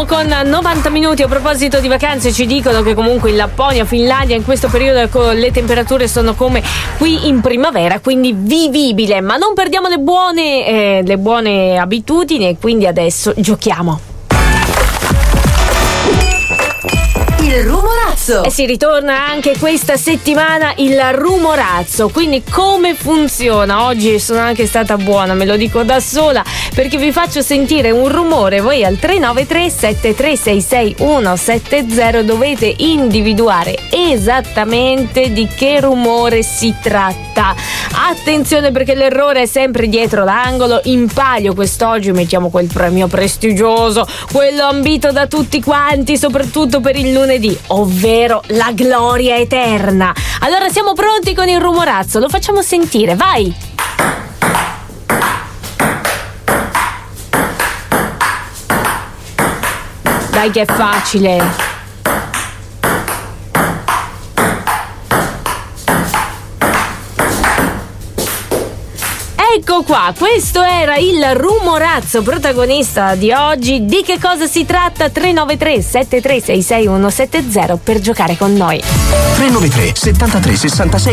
Siamo con 90 minuti. A proposito di vacanze, ci dicono che comunque in Lapponia, Finlandia, in questo periodo le temperature sono come qui in primavera, quindi vivibile. Ma non perdiamo le buone abitudini e quindi adesso giochiamo. Il rumorazzo. E si ritorna anche questa settimana il rumorazzo. Quindi come funziona? Oggi sono anche stata buona, me lo dico da sola, perché vi faccio sentire un rumore. Voi al 393 7366 170 dovete individuare esattamente di che rumore si tratta. Attenzione, perché l'errore è sempre dietro l'angolo. In palio quest'oggi mettiamo quel premio prestigioso, quello ambito da tutti quanti, soprattutto per il lunedì, ovvero la gloria eterna. Allora siamo pronti con il rumorazzo, lo facciamo sentire, vai! Dai che è facile! Ecco qua, questo era il rumorazzo protagonista di oggi. Di che cosa si tratta? 393 7366 170 per giocare con noi. 393 73 66